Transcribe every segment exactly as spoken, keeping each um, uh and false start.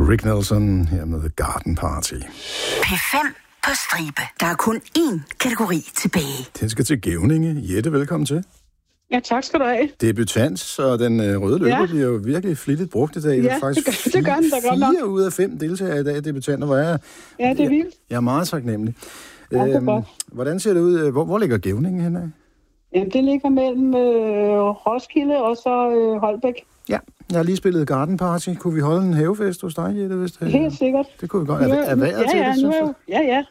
Rick Nelson her med The Garden Party. P fem på stribe. Der er kun én kategori tilbage. Den skal til Gævninge. Jette, velkommen til. Ja, tak skal du have. Debutant, og den øh, røde løber ja. bliver jo virkelig flittigt brugt i dag. Ja, faktisk det gør, det gør den da godt nok. Fire ud af fem deltagere i dag er debutanter, hvor jeg, ja, det er vildt. Jeg, jeg er meget taknemmelig. Ja, det er godt. Hvordan ser det ud? Hvor, hvor ligger Gævningen henne? Jamen, det ligger mellem øh, Roskilde og så øh, Holbæk. Ja, jeg har lige spillet Garden Party. Kunne vi holde en havefest hos dig, Jette? Hvis det, Helt sikkert. Det kunne vi godt. Er, er vejret ja, til ja, det, nu synes er jo, ja, ja.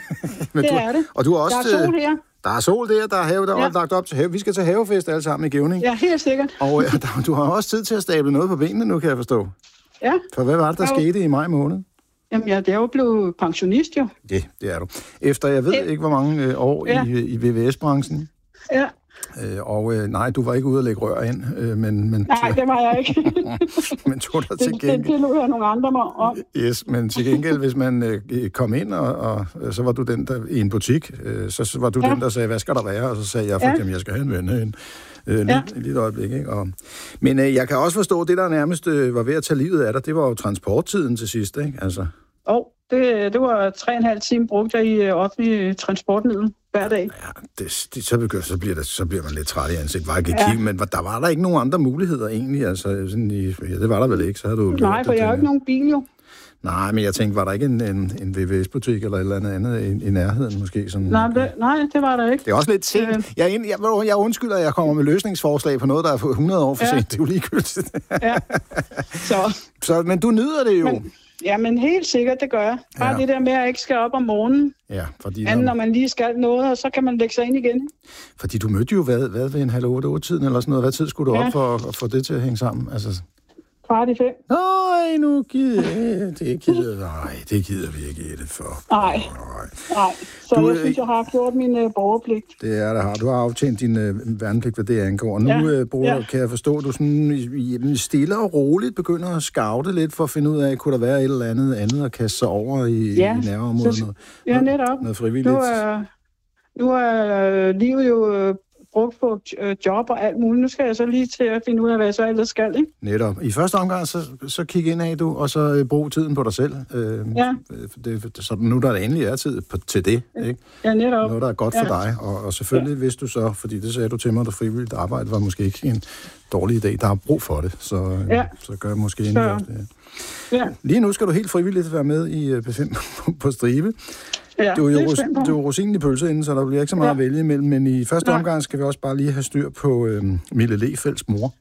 Men det du, er det. Og du har også, der er sol her. Der er sol der, der er have, der er ja. lagt op til have. Vi skal til havefest alle sammen i Gævning. Ja, helt sikkert. Og ja, der, du har også tid til at stable noget på benene nu, kan jeg forstå. Ja. For hvad var det, der jo. skete i maj måned? Jamen, ja, det er jo blevet pensionist, jo. Ja, det er du. Efter, jeg ved ja. ikke, hvor mange øh, år ja. i, i V V S-branchen. Ja. Øh, og øh, nej, du var ikke ude at lægge rør ind, øh, men... men nej, det var jeg ikke. men tog der til gengæld... Det, det lå jeg nogle andre mig om. Yes, men til gengæld, hvis man øh, kom ind, og, og så var du den, der i en butik, øh, så, så var du ja. den, der sagde, hvad skal der være? Og så sagde jeg, for eksempel, ja. jeg skal have en ven ind. Øh, lige, ja. lige et øjeblik, ikke? Og, men øh, jeg kan også forstå, det der nærmest øh, var ved at tage livet af dig, det var jo transporttiden til sidst, ikke? Altså... Åh, oh, det, det var tre og en halv time brugt jeg i offentlig transportmiddel hver dag. Ja, det, det, så, begynder, så, bliver det, så bliver man lidt træt i ansigt. Var ikke ja. kigge, men der var der ikke nogen andre muligheder egentlig. Altså, sådan i, ja, det var der vel ikke, så havde du... Nej, for jeg har jo ikke nogen bil, jo. Nej, men jeg tænkte, var der ikke en, en, en V V S-butik eller et eller andet andet i, i nærheden måske? Sådan, nej, det, nej, det var der ikke. Det er også lidt sent. Jeg, jeg, jeg, jeg undskylder, at jeg kommer med løsningsforslag på noget, der er hundrede år for ja. sent. Det er jo ligegyldigt. ja, så... så... Men du nyder det jo. Men, ja, men helt sikkert, det gør jeg. Bare ja. det der med, at jeg ikke skal op om morgenen. Ja, fordi... Anden, når man lige skal noget, og så kan man lægge sig ind igen. Fordi du mødte jo hvad, hvad ved en halv otte, otte tiden eller sådan noget. Hvad tid skulle du ja. op for at, at få det til at hænge sammen? Altså... Kvart i fem. Nej, nu gider jeg. Det gider, nej, det gider vi ikke det for. Nej, nej. Så du, jeg synes, jeg har gjort min uh, borgerpligt. Det er det har. Du har aftjent din uh, værnepligt, hvad det angår. Nu ja. uh, bruger, ja. kan jeg forstå, at du sådan stille og roligt begynder at scoute lidt for at finde ud af, kunne der være et eller andet andet at kaste sig over i, ja. i nærområdet? Så, ja, netop. Noget frivilligt. Nu er, nu er livet jo... Uh, brugt på job og alt muligt. Nu skal jeg så lige til at finde ud af, hvad jeg så ellers skal, ikke? Netop. I første omgang, så, så kig ind af du, og så brug tiden på dig selv. Øh, ja. Det, så nu der endelig er tid på, til det, ikke? Ja, netop. Noget, der er godt for ja. dig. Og, og selvfølgelig, ja. hvis du så, fordi det sagde du til mig, at frivilligt arbejde var måske ikke en dårlig idé. Der er brug for det, så, ja. så gør jeg måske endelig også det. Ja. Lige nu skal du helt frivilligt være med i P fem på stribe. Ja, du er jo ros- du er rosinen i pølseenden, så der bliver ikke så meget ja. at vælge imellem, men i første Nej. omgang skal vi også bare lige have styr på øhm, Mille Lefelds mor.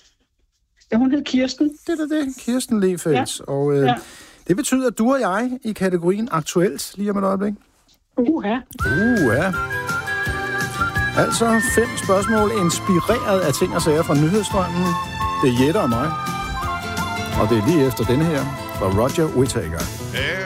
Ja, hun hed Kirsten. Det er det, Kirsten Lefelds. Ja. Og øh, ja. det betyder, at du og jeg i kategorien aktuelt, lige om et øjeblik. Uha. Uha. Altså fem spørgsmål inspireret af ting og sager fra nyhedsstrømmen. Det er Jette og mig. Og det er lige efter denne her fra Roger Whittaker.